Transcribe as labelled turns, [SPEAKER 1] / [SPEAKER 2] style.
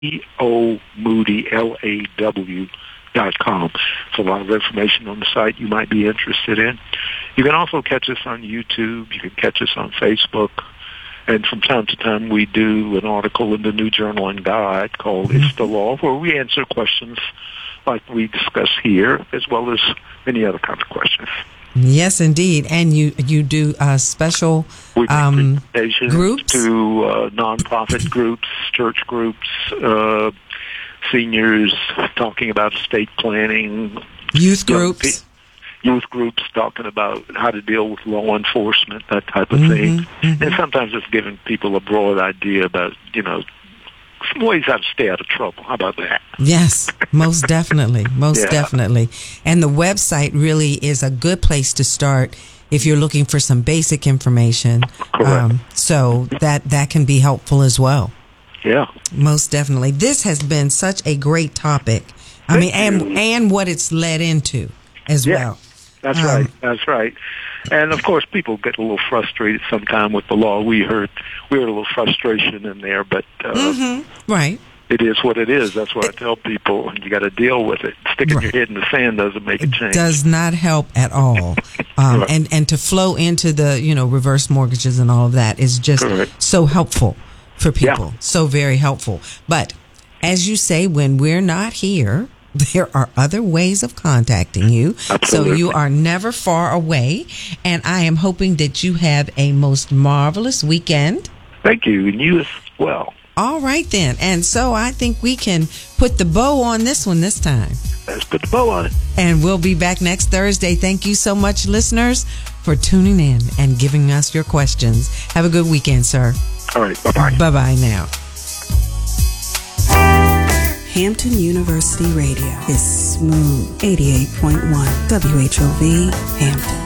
[SPEAKER 1] Moody, LAW.com. It's a lot of information on the site you might be interested in. You can also catch us on YouTube. You can catch us on Facebook. And from time to time, we do an article in the New Journal and Guide called It's the Law, where we answer questions like we discuss here, as well as many other kinds of questions.
[SPEAKER 2] Yes, indeed. And you do special
[SPEAKER 1] groups to nonprofit groups, church groups, seniors talking about estate planning,
[SPEAKER 2] youth groups.
[SPEAKER 1] Youth groups talking about how to deal with law enforcement, that type of thing. And sometimes it's giving people a broad idea about, some ways how to stay out of trouble. How about that?
[SPEAKER 2] Yes, most definitely. Definitely. And the website really is a good place to start if you're looking for some basic information.
[SPEAKER 1] Correct.
[SPEAKER 2] So that can be helpful as well.
[SPEAKER 1] Yeah.
[SPEAKER 2] Most definitely. This has been such a great topic. And what it's led into as well.
[SPEAKER 1] That's right. That's right. And of course, people get a little frustrated sometimes with the law. We heard a little frustration in there, but
[SPEAKER 2] right.
[SPEAKER 1] It is what it is. That's what I tell people. You got to deal with it. Sticking your head in the sand doesn't make a change.
[SPEAKER 2] Does not help at all.
[SPEAKER 1] Right.
[SPEAKER 2] And to flow into the reverse mortgages and all of that is just so helpful for people. Yeah. So very helpful. But as you say, when we're not here, there are other ways of contacting you.
[SPEAKER 1] Absolutely.
[SPEAKER 2] So you are never far away. And I am hoping that you have a most marvelous weekend.
[SPEAKER 1] Thank you. And you as well.
[SPEAKER 2] All right, then. And so I think we can put the bow on this one this time.
[SPEAKER 1] Let's put the bow on it.
[SPEAKER 2] And we'll be back next Thursday. Thank you so much, listeners, for tuning in and giving us your questions. Have a good weekend, sir.
[SPEAKER 1] All right. Bye-bye.
[SPEAKER 2] Bye-bye now.
[SPEAKER 3] Hampton University Radio is smooth. 88.1 WHOV Hampton.